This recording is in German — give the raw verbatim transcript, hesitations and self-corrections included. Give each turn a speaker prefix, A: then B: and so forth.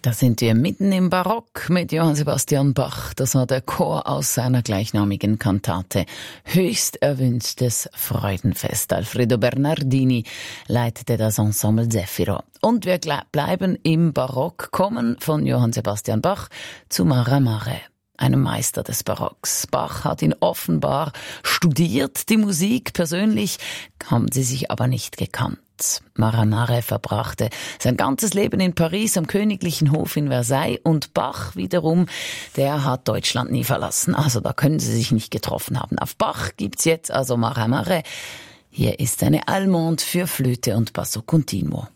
A: Da sind wir mitten im Barock mit Johann Sebastian Bach. Das war der Chor aus seiner gleichnamigen Kantate Höchst erwünschtes Freudenfest. Alfredo Bernardini leitete das Ensemble Zefiro. Und wir bleiben im Barock, kommen von Johann Sebastian Bach zu Mara Mare, einem Meister des Barocks. Bach hat ihn offenbar studiert, die Musik. Persönlich haben sie sich aber nicht gekannt. Mara Mare verbrachte sein ganzes Leben in Paris am königlichen Hof in Versailles und Bach wiederum, der hat Deutschland nie verlassen. Also da können sie sich nicht getroffen haben. Auf Bach gibt's jetzt also Mara Mare. Hier ist eine Allemande für Flöte und Basso Continuo.